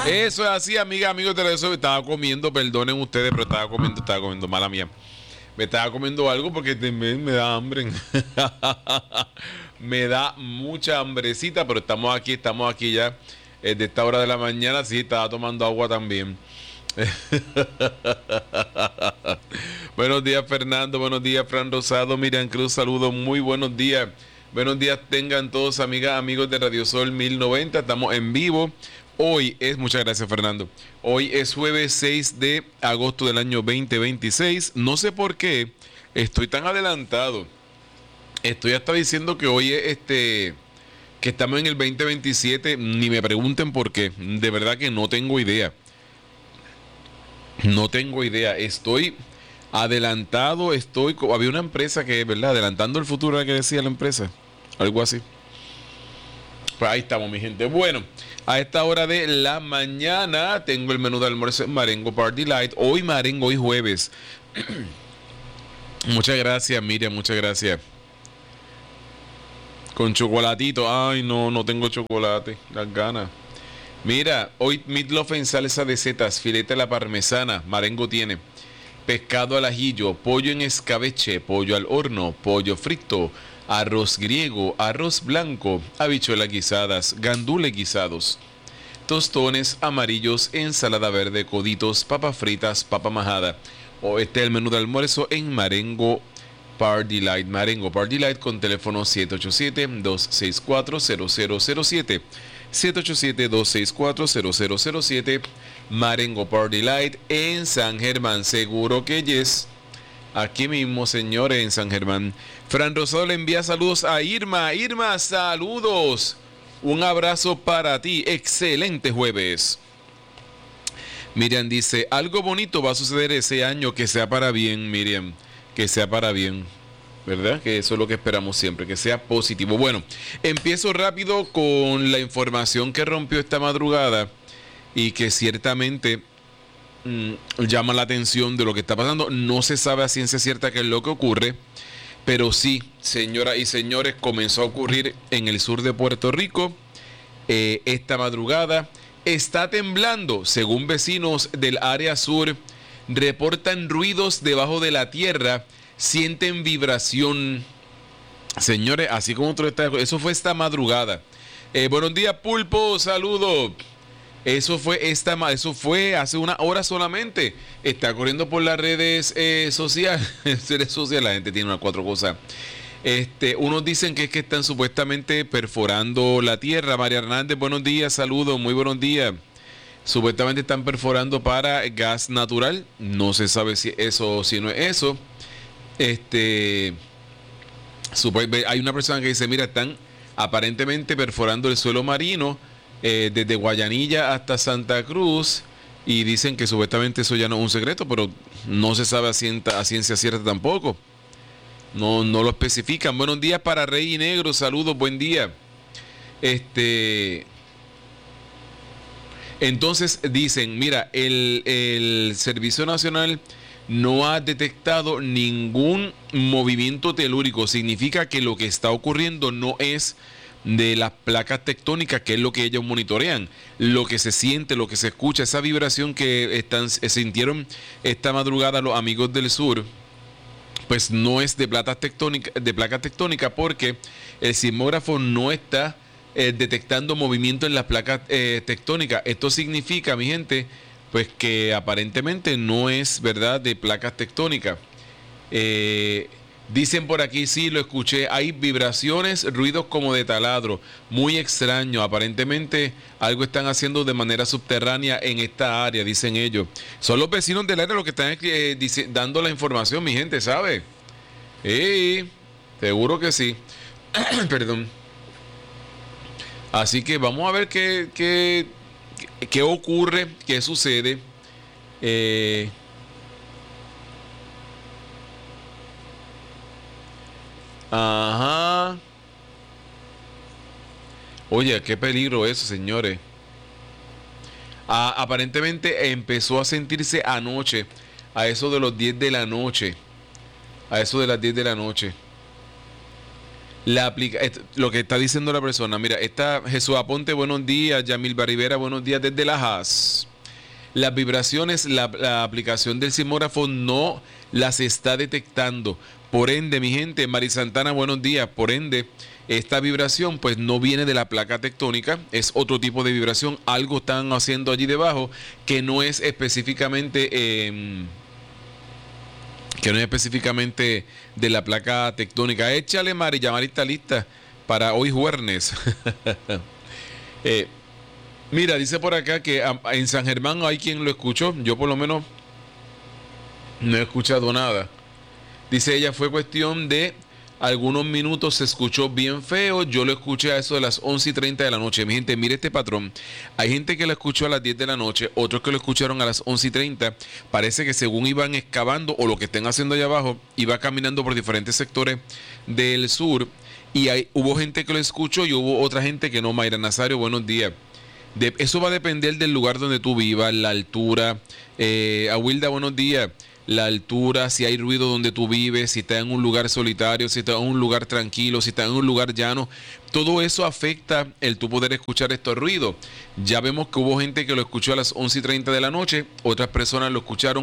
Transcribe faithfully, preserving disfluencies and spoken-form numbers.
Eso es así, amiga, amigos de eso. Estaba comiendo, perdonen ustedes, pero estaba comiendo, estaba comiendo, mala mía. Me estaba comiendo algo porque también me da hambre. Me da mucha hambrecita, pero estamos aquí, estamos aquí ya eh, de esta hora de la mañana. Sí, estaba tomando agua también. Buenos días, Fernando. Buenos días, Fran Rosado. Miriam Cruz, saludos. Muy buenos días. Buenos días tengan todos, amigas, amigos de Radio Sol mil noventa. Estamos en vivo. Hoy es, muchas gracias, Fernando. Hoy es jueves seis de agosto del año veinte veintiséis. No sé por qué estoy tan adelantado. Estoy hasta diciendo que hoy es este, que estamos en el veinte veintisiete. Ni me pregunten por qué. De verdad que no tengo idea. No tengo idea. Estoy adelantado. Estoy. Había una empresa que, ¿verdad? Adelantando el futuro, era que decía la empresa. Algo así. Pues ahí estamos, mi gente. Bueno, a esta hora de la mañana tengo el menú de almuerzo en Marengo Party Light. Hoy Marengo, hoy jueves. Muchas gracias, Miriam, muchas gracias. Con chocolatito. Ay, no, no tengo chocolate. Las ganas. Mira, hoy meatloaf en salsa de setas, filete a la parmesana. Marengo tiene pescado al ajillo, pollo en escabeche, pollo al horno, pollo frito, arroz griego, arroz blanco, habichuelas guisadas, gandules guisados, tostones amarillos, ensalada verde, coditos, papas fritas, papa majada. O este es el menú de almuerzo en Marengo Party Light. Marengo Party Light con teléfono siete ocho siete, dos seis cuatro, cero cero cero siete. siete ocho siete, dos seis cuatro, cero cero cero siete. Marengo Party Light en San Germán. Seguro que yes. Aquí mismo, señores, en San Germán. Fran Rosado le envía saludos a Irma. Irma, saludos. Un abrazo para ti. Excelente jueves. Miriam dice, algo bonito va a suceder ese año, que sea para bien, Miriam. Que sea para bien. ¿Verdad? Que eso es lo que esperamos siempre, que sea positivo. Bueno, empiezo rápido con la información que rompió esta madrugada y que ciertamente mmm, llama la atención de lo que está pasando. No se sabe a ciencia cierta qué es lo que ocurre, pero sí, señoras y señores, comenzó a ocurrir en el sur de Puerto Rico eh, esta madrugada. Está temblando, según vecinos del área sur, reportan ruidos debajo de la tierra. Sienten vibración. Señores, así como otro está, eso fue esta madrugada. Eh, buenos días, Pulpo, saludos. Eso fue esta, eso fue hace una hora solamente. Está corriendo por las redes eh, sociales. redes sociales, la gente tiene unas cuatro cosas. Este, unos dicen que es que están supuestamente perforando la tierra. María Hernández, buenos días, saludos, muy buenos días. Supuestamente están perforando para gas natural. No se sabe si eso o si no es eso. Este, hay una persona que dice, mira, están aparentemente perforando el suelo marino eh, desde Guayanilla hasta Santa Cruz, y dicen que supuestamente eso ya no es un secreto, pero no se sabe a ciencia, a ciencia cierta tampoco. No, no lo especifican. Buenos días para Rey y Negro, saludos, buen día. Este, entonces dicen, mira, el, el Servicio Nacional no ha detectado ningún movimiento telúrico. Significa que lo que está ocurriendo no es de las placas tectónicas, que es lo que ellos monitorean. Lo que se siente, lo que se escucha, esa vibración que están, sintieron esta madrugada los amigos del sur, pues no es de placas tectónicas, de placas tectónicas, porque el sismógrafo no está eh, detectando movimiento en las placas eh, tectónicas. Esto significa, mi gente, pues que aparentemente no es, ¿verdad?, de placas tectónicas. Eh, dicen por aquí, sí, lo escuché, hay vibraciones, ruidos como de taladro, muy extraño. Aparentemente algo están haciendo de manera subterránea en esta área, dicen ellos. Son los vecinos del área los que están eh, dice, dando la información, mi gente, ¿sabe? Sí, seguro que sí. Perdón. Así que vamos a ver qué... qué ¿Qué ocurre? ¿Qué sucede? Eh, ajá. Oye, qué peligro eso, señores. Ah, aparentemente empezó a sentirse anoche, a eso de los diez de la noche. A eso de las diez de la noche. La aplica est- lo que está diciendo la persona, mira, está Jesús Aponte, buenos días, Yamil Barrivera, buenos días desde La Haas. Las vibraciones, la, la aplicación del sismógrafo no las está detectando. Por ende, mi gente, Mari Santana, buenos días. Por ende, esta vibración pues no viene de la placa tectónica, es otro tipo de vibración. Algo están haciendo allí debajo que no es específicamente... Eh, que no es específicamente de la placa tectónica. Échale, Mari, ya Mari está lista para hoy jueves. eh, Mira, dice por acá que a- en San Germán hay quien lo escuchó. Yo por lo menos no he escuchado nada. Dice ella, fue cuestión de algunos minutos, se escuchó bien feo. Yo lo escuché a eso de las once y treinta de la noche. Mi gente, mire este patrón. Hay gente que lo escuchó a las diez de la noche, otros que lo escucharon a las once y treinta. Parece que según iban excavando o lo que estén haciendo allá abajo, iba caminando por diferentes sectores del sur. Y hay, hubo gente que lo escuchó y hubo otra gente que no. Mayra Nazario, buenos días. De, eso va a depender del lugar donde tú vivas, la altura. Eh, Awilda, buenos días. La altura, si hay ruido donde tú vives, si estás en un lugar solitario, si estás en un lugar tranquilo, si estás en un lugar llano. Todo eso afecta el tú poder escuchar estos ruidos. Ya vemos que hubo gente que lo escuchó a las once y treinta de la noche, otras personas lo escucharon